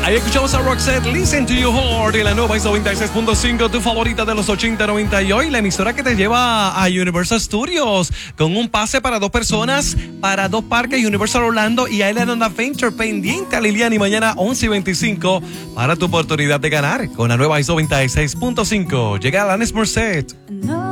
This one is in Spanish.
Ahí escuchamos a Roxette, Listen to Your Heart, en la nueva Iso 96.5, tu favorita de los 80, 90 y hoy, la emisora que te lleva a Universal Studios, con un pase para 2 personas, para 2 parques, Universal Orlando y Island Adventure, pendiente a Liliani, mañana 11:25, para tu oportunidad de ganar, con la nueva Iso 96.5. Llega Alanis Morissette.